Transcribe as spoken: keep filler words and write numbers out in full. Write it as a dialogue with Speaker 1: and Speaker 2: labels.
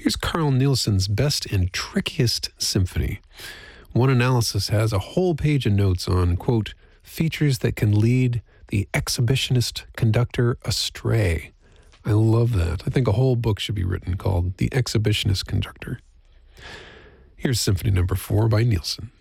Speaker 1: Here's Carl Nielsen's Best and Trickiest Symphony. One analysis has a whole page of notes on, quote, features that can lead the exhibitionist conductor astray. I love that. I think a whole book should be written called The Exhibitionist Conductor. Here's Symphony Number Four by Nielsen.